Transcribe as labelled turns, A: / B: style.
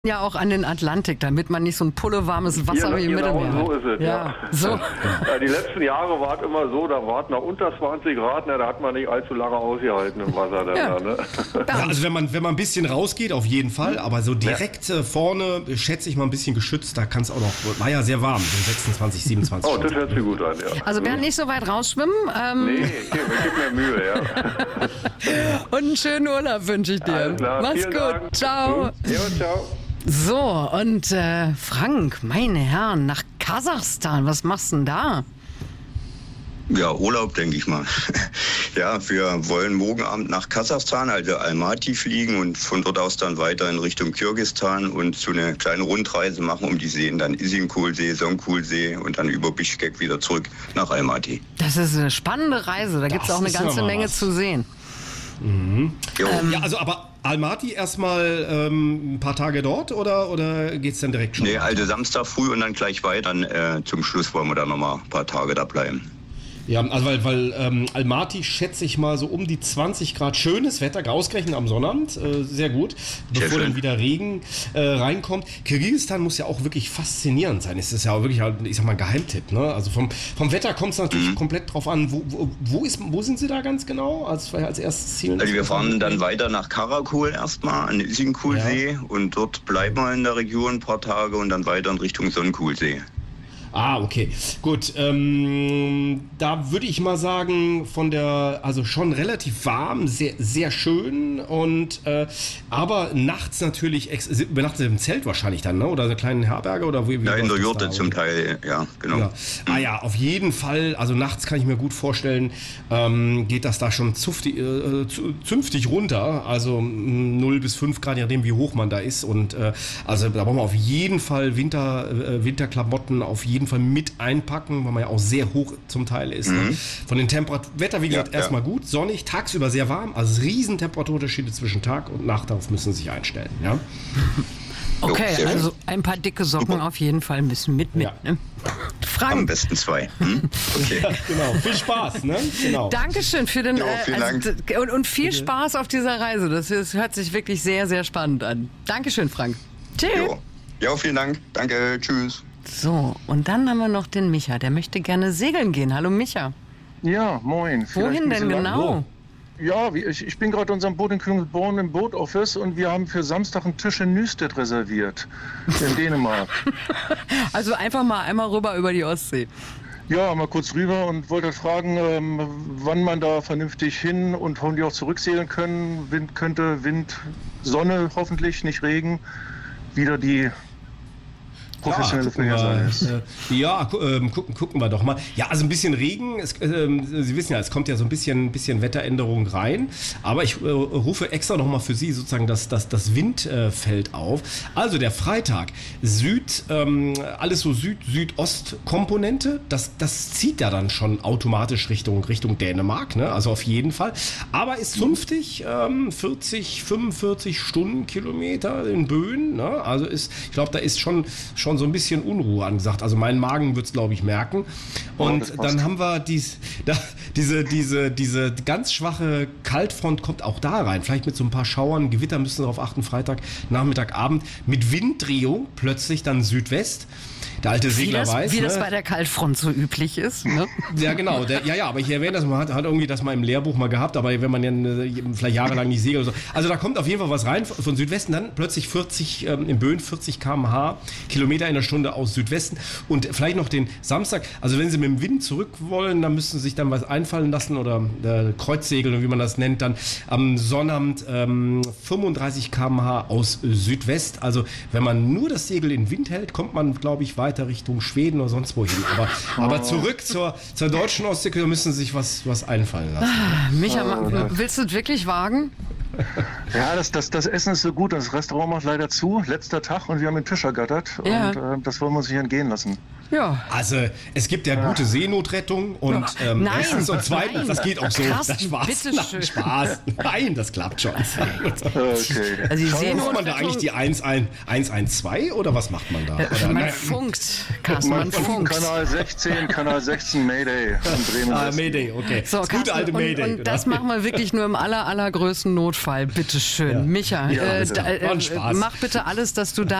A: ja auch an den Atlantik, damit man nicht so ein pullewarmes Wasser wie im Mittelmeer hat.
B: So ist es, ja.
A: So.
B: Ja, die letzten Jahre war es immer so, da war es nach unter 20 Grad, da hat man nicht allzu lange ausgehalten im Wasser. Dann, ne?
C: Ja, also wenn man ein bisschen rausgeht, auf jeden Fall, aber so direkt vorne, schätze ich mal ein bisschen geschützt, da kann es auch noch, war ja sehr warm, so 26, 27
B: Grad. Oh, das hört sich gut an, ja.
A: Also Bernd, nicht so weit rausschwimmen.
B: Nee, gib mir Mühe, ja.
A: Und einen schönen Urlaub wünsche ich dir.
B: Alles klar,
A: mach's gut,
B: Dank.
A: ciao.
B: Ja, ciao.
A: So, und Frank, meine Herren, nach Kasachstan, was machst du denn da?
D: Ja, Urlaub, denke ich mal. Ja, wir wollen morgen Abend nach Kasachstan, also Almaty, fliegen und von dort aus dann weiter in Richtung Kirgisistan und so eine kleine Rundreise machen um die Seen, dann Issyk-Kul-See, Songkhul-See und dann über Bischkek wieder zurück nach Almaty.
A: Das ist eine spannende Reise, da gibt es auch eine ganze Menge zu sehen.
C: Mhm. Ja, also aber Almaty erstmal ein paar Tage dort oder geht es dann direkt schon?
D: Nee, also Samstag früh und dann gleich weiter. Dann zum Schluss wollen wir dann nochmal ein paar Tage da bleiben.
C: Ja, also weil Almaty schätze ich mal so um die 20 Grad. Schönes Wetter, ausgerechnet am Sonnabend, sehr gut, bevor dann wieder Regen reinkommt. Kirgisistan muss ja auch wirklich faszinierend sein. Es ist ja auch wirklich, ich sag mal, ein Geheimtipp. Ne? Also vom Wetter kommt es natürlich komplett drauf an. Wo sind Sie da ganz genau? Also als erstes Ziel?
D: Also wir fahren dann weiter nach Karakol erstmal, an den Issyk-Kul-See und dort bleiben wir in der Region ein paar Tage und dann weiter in Richtung Songkhul-See.
C: Ah, okay. Gut. Da würde ich mal sagen, also schon relativ warm, sehr, sehr schön und aber nachts natürlich, übernachtet im Zelt wahrscheinlich dann, ne? Oder eine kleine Herberge oder wie?
D: Ja, in der Jurte zum Teil, ja, genau.
C: Ja. Ah ja, auf jeden Fall, also nachts kann ich mir gut vorstellen, geht das da schon zünftig runter, also 0 bis 5 Grad, je nachdem wie hoch man da ist und also da brauchen wir auf jeden Fall Winterklamotten auf jeden Fall mit einpacken, weil man ja auch sehr hoch zum Teil ist. Ne? Von den Wetter, wie gesagt, erstmal gut, sonnig, tagsüber sehr warm, also riesen Temperaturunterschiede zwischen Tag und Nacht, darauf müssen Sie sich einstellen. Ja?
A: Okay, also ein paar dicke Socken auf jeden Fall müssen mit.
D: Ja.
A: Ne? Frank.
D: Am besten 2. Okay.
C: Ja, genau, viel Spaß. Ne? Genau.
A: Dankeschön für den
D: Dank.
A: Und viel Spaß auf dieser Reise. Das hört sich wirklich sehr, sehr spannend an. Dankeschön, Frank. Tschüss.
D: Ja, vielen Dank. Danke, tschüss.
A: So, und dann haben wir noch den Micha, der möchte gerne segeln gehen. Hallo Micha.
E: Ja, moin.
A: Wohin denn genau?
E: Ja, ich bin gerade in unserem Boot in Königsborn im Boot-Office und wir haben für Samstag einen Tisch in Nüstedt reserviert, in Dänemark.
A: Also einfach mal einmal rüber über die Ostsee.
E: Ja, mal kurz rüber und wollte fragen, wann man da vernünftig hin und hoffentlich auch zurücksegeln können. Wind, Sonne hoffentlich, nicht Regen. Wieder die professionelle Vorhersage ist.
C: Gucken wir doch mal. Ja, also ein bisschen Regen. Sie wissen ja, es kommt ja so ein bisschen Wetteränderung rein. Aber ich rufe extra noch mal für Sie sozusagen das Windfeld auf. Also der Freitag, alles so Südost-Komponente. Das zieht ja dann schon automatisch Richtung Dänemark. Ne? Also auf jeden Fall. Aber ist zunftig, 40, 45 Stundenkilometer in Böen. Ne? Also ich glaube, da ist schon so ein bisschen Unruhe angesagt. Also mein Magen wird es, glaube ich, merken. Und dann haben wir diese ganz schwache Kaltfront kommt auch da rein. Vielleicht mit so ein paar Schauern, Gewitter müssen wir darauf achten, Freitag, Nachmittag, Abend. Mit Winddrehung plötzlich dann Südwest. Der alte Segler weiß.
A: Wie das bei der Kaltfront so üblich ist. Ne?
C: Ja, genau. Aber ich erwähne das, man hat irgendwie das mal im Lehrbuch mal gehabt, aber wenn man ja vielleicht jahrelang nicht segelt oder so. Also da kommt auf jeden Fall was rein von Südwesten, dann plötzlich 40 in Böen, 40 km/h, Kilometer in der Stunde aus Südwesten. Und vielleicht noch den Samstag, also wenn Sie mit dem Wind zurück wollen, dann müssen Sie sich dann was einfallen lassen oder Kreuzsegeln, wie man das nennt, dann am Sonnabend 35 km/h aus Südwest. Also wenn man nur das Segel in Wind hält, kommt man, glaube ich, weiter Richtung Schweden oder sonst wohin. Aber zurück zur deutschen Ostsee, da müssen Sie sich was einfallen lassen.
A: Micha, willst du es wirklich wagen?
E: Ja, das Essen ist so gut, das Restaurant macht leider zu, letzter Tag und wir haben den Tisch ergattert und das wollen wir uns nicht entgehen lassen.
A: Ja.
C: Also, es gibt ja gute Seenotrettung und
A: Nein,
C: erstens und zweitens,
A: nein.
C: das geht auch so.
A: Carsten,
C: Das Spaß.
A: bitteschön.
C: Nein, Spaß. Nein, das klappt schon.
E: Okay.
A: Also die
C: Ruft man da eigentlich die 112 oder was macht man da? Oder,
A: man funkt, Carsten, man funkt.
E: Kanal 16 Mayday.
C: Mayday, okay.
A: So,
C: das gute
A: Carsten,
C: alte Mayday.
A: und das machen wir wirklich nur im allergrößten Notfall. Bitte schön.
C: Ja.
A: Micha,
C: War ein Spaß.
A: mach bitte alles, dass du da